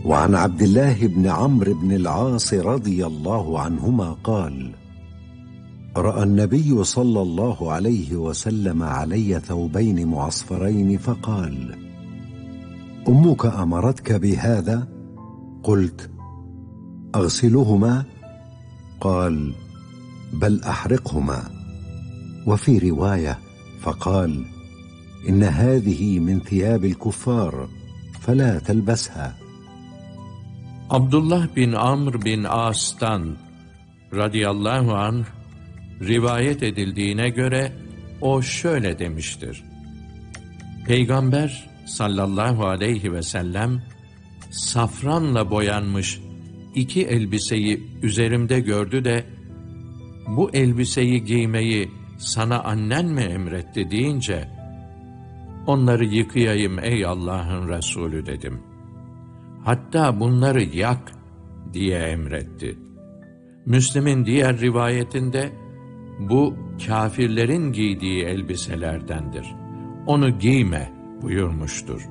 وعن عبد الله بن عمرو بن العاص رضي الله عنهما قال: رأى النبي صلى الله عليه وسلم علي ثوبين معصفرين فقال: أمك أمرتك بهذا؟ قلت: أغسلهما؟ قال: بل أحرقهما. وفي رواية فقال: إن هذه من ثياب الكفار فلا تلبسها. Abdullah bin Amr bin As'tan radıyallahu anh rivayet edildiğine göre o şöyle demiştir: Peygamber sallallahu aleyhi ve sellem safranla boyanmış iki elbiseyi üzerimde gördü de bu elbiseyi giymeyi sana annen mi emretti deyince onları yıkayayım ey Allah'ın Resulü dedim. Hatta bunları yak diye emretti. Müslim'in diğer rivayetinde bu kâfirlerin giydiği elbiselerdendir. Onu giyme buyurmuştur.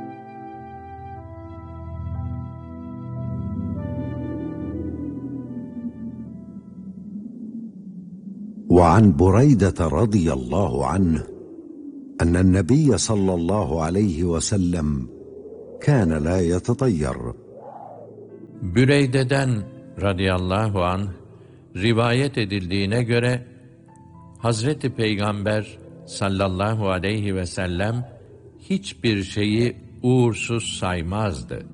وعن بريدة رضي الله عنه أن النبي صلى الله عليه وسلم كان لا يتطير. Büreyde'den radıyallahu anh rivayet edildiğine göre Hazreti Peygamber sallallahu aleyhi ve sellem hiçbir şeyi uğursuz saymazdı.